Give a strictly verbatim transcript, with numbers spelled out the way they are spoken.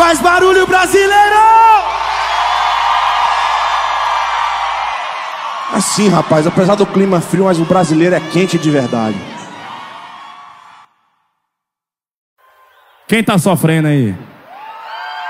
Faz barulho, brasileiro! Assim, rapaz, apesar do clima frio, mas o brasileiro é quente de verdade. Quem tá sofrendo aí?